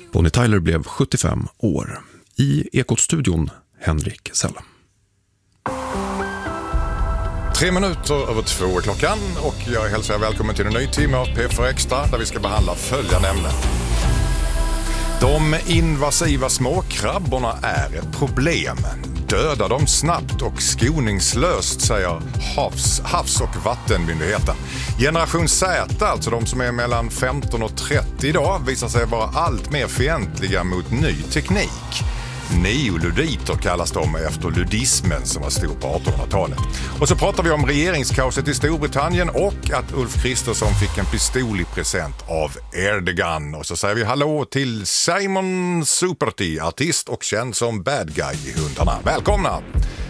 Bonnie Tyler blev 75 år. I Ekot-studion Henrik Sella. 2:03 klockan och jag hälsar välkommen till en ny timme av P4 Extra där vi ska behandla följande ämnen. De invasiva småkrabborna är ett problem. Döda dem snabbt och skoningslöst, säger Havs- och vattenmyndigheten. Generation Z, alltså de som är mellan 15 och 30 idag, visar sig vara allt mer fientliga mot ny teknik. Neoluditer kallas de efter ludismen som var stor på 1800-talet. Och så pratar vi om regeringskaoset i Storbritannien och att Ulf Kristersson fick en pistol i present av Erdogan. Och så säger vi hallå till Simon Superty, artist och känd som bad guy i Hundarna. Välkomna!